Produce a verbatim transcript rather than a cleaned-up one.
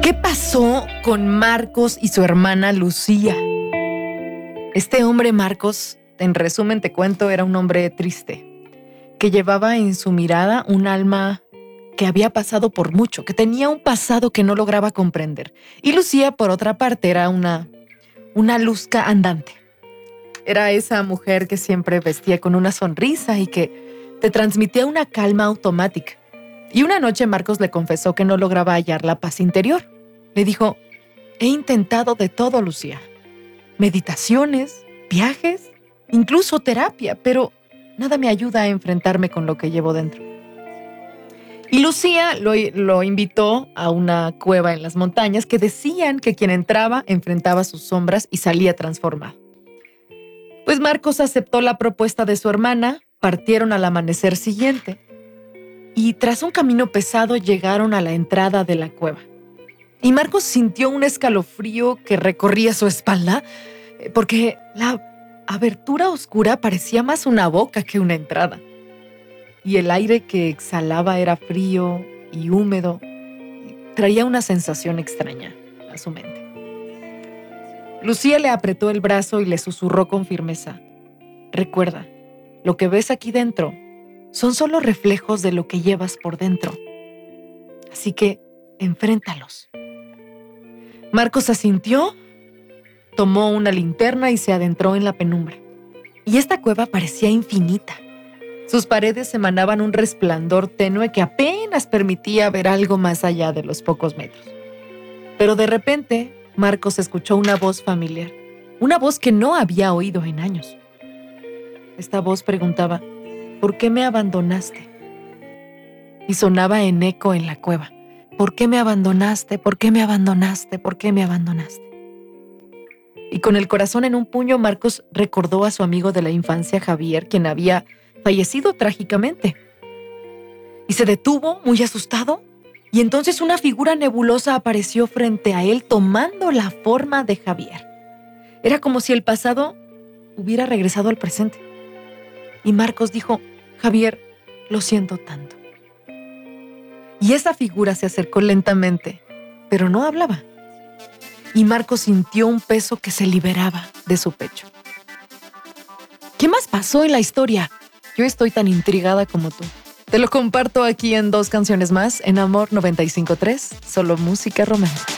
¿Qué pasó con Marcos y su hermana Lucía? Este hombre, Marcos, en resumen te cuento, era un hombre triste, que llevaba en su mirada un alma que había pasado por mucho, que tenía un pasado que no lograba comprender. Y Lucía, por otra parte, era una, una luzca andante. Era esa mujer que siempre vestía con una sonrisa y que te transmitía una calma automática. Y una noche Marcos le confesó que no lograba hallar la paz interior. Le dijo: he intentado de todo, Lucía. Meditaciones, viajes, incluso terapia, pero nada me ayuda a enfrentarme con lo que llevo dentro. Y Lucía lo, lo invitó a una cueva en las montañas que decían que quien entraba enfrentaba sus sombras y salía transformado. Pues Marcos aceptó la propuesta de su hermana, partieron al amanecer siguiente y tras un camino pesado llegaron a la entrada de la cueva. Y Marcos sintió un escalofrío que recorría su espalda porque la abertura oscura parecía más una boca que una entrada. Y el aire que exhalaba era frío y húmedo y traía una sensación extraña a su mente. Lucía le apretó el brazo y le susurró con firmeza: recuerda, lo que ves aquí dentro son solo reflejos de lo que llevas por dentro. Así que enfréntalos. Marcos asintió, tomó una linterna y se adentró en la penumbra. Y esta cueva parecía infinita. Sus paredes emanaban un resplandor tenue que apenas permitía ver algo más allá de los pocos metros. Pero de repente, Marcos escuchó una voz familiar, una voz que no había oído en años. Esta voz preguntaba: ¿por qué me abandonaste? Y sonaba en eco en la cueva. ¿Por qué me abandonaste? ¿Por qué me abandonaste? ¿Por qué me abandonaste? Y con el corazón en un puño, Marcos recordó a su amigo de la infancia, Javier, quien había fallecido trágicamente. Y se detuvo, muy asustado, y entonces una figura nebulosa apareció frente a él tomando la forma de Javier. Era como si el pasado hubiera regresado al presente. Y Marcos dijo: Javier, lo siento tanto. Y esa figura se acercó lentamente, pero no hablaba. Y Marcos sintió un peso que se liberaba de su pecho. ¿Qué más pasó en la historia? Yo estoy tan intrigada como tú. Te lo comparto aquí en dos canciones más, en Amor noventa y cinco punto tres, solo música romántica.